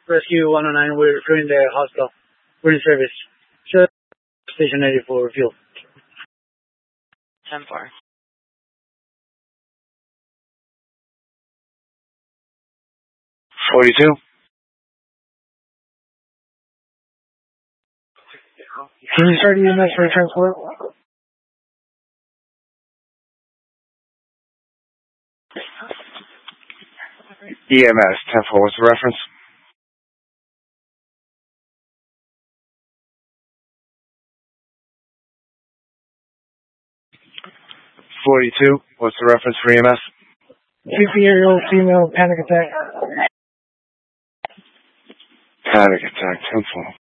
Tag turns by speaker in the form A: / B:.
A: Rescue 109, we're referring the hospital. We're in service. So, station 84 fuel.
B: 10-4.
C: 42.
A: Can you start EMS for transport?
C: EMS, 10-4, what's the reference? 42, what's the reference for EMS?
A: 50-year-old female panic attack.
C: Panic attack, 10-4.